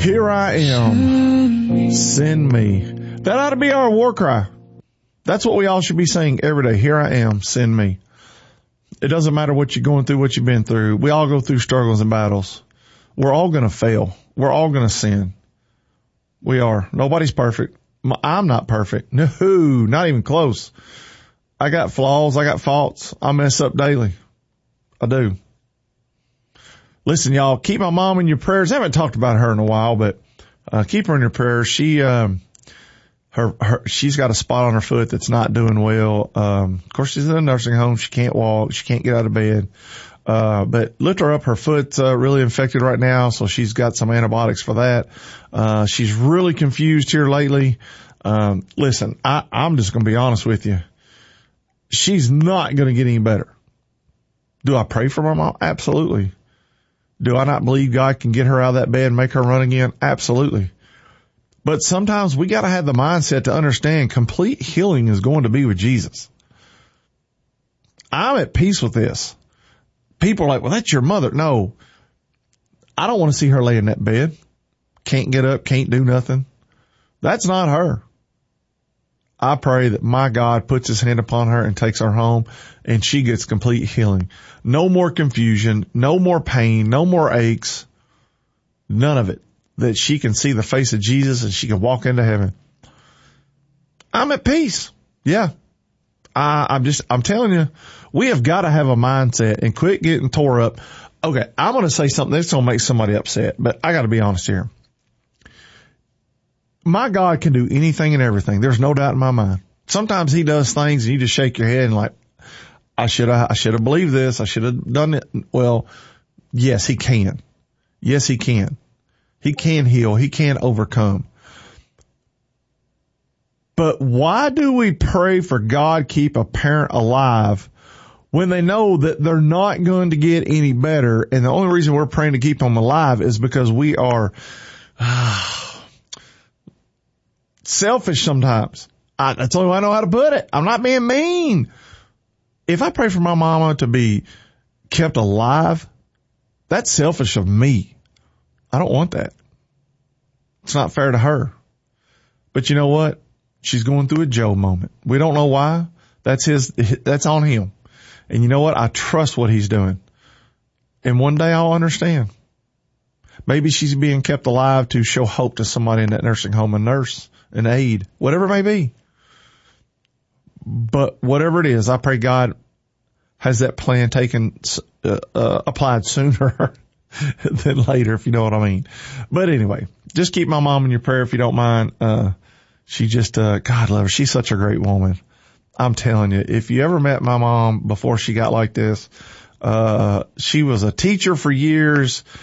Here I am. Send me. That ought to be our war cry. That's what we all should be saying every day. Here I am. Send me. It doesn't matter what you're going through, what you've been through. We all go through struggles and battles. We're all going to fail. We're all going to sin. We are. Nobody's perfect. I'm not perfect. No, not even close. I got flaws. I got faults. I mess up daily. I do. Listen, y'all, keep my mom in your prayers. I haven't talked about her in a while, but keep her in your prayers. She's got a spot on her foot that's not doing well. Of course, she's in a nursing home. She can't walk. She can't get out of bed. But lift her up. Her foot's really infected right now, so she's got some antibiotics for that. She's really confused here lately. Listen, I'm just going to be honest with you. She's not going to get any better. Do I pray for my mom? Absolutely. Do I not believe God can get her out of that bed and make her run again? Absolutely. But sometimes we got to have the mindset to understand complete healing is going to be with Jesus. I'm at peace with this. People are like, well, that's your mother. No, I don't want to see her lay in that bed. Can't get up, can't do nothing. That's not her. I pray that my God puts his hand upon her and takes her home and she gets complete healing. No more confusion, no more pain, no more aches, none of it. That she can see the face of Jesus and she can walk into heaven. I'm at peace. Yeah. I'm telling you, we have got to have a mindset and quit getting tore up. Okay. I'm going to say something that's going to make somebody upset, but I got to be honest here. My God can do anything and everything. There's no doubt in my mind. Sometimes he does things and you just shake your head and like, I should have believed this. I should have done it. Well, yes, he can. Yes, he can. He can heal. He can overcome. But why do we pray for God keep a parent alive when they know that they're not going to get any better? And the only reason we're praying to keep them alive is because we are selfish sometimes. That's the only way I know how to put it. I'm not being mean. If I pray for my mama to be kept alive, that's selfish of me. I don't want that. It's not fair to her. But you know what? She's going through a Job moment. We don't know why. That's on him. And you know what? I trust what he's doing. And one day I'll understand. Maybe she's being kept alive to show hope to somebody in that nursing home, a nurse, an aide, whatever it may be. But whatever it is, I pray God has that plan applied sooner than later, if you know what I mean. But anyway, just keep my mom in your prayer if you don't mind. She just, God love her. She's such a great woman. I'm telling you, if you ever met my mom before she got like this, she was a teacher for years.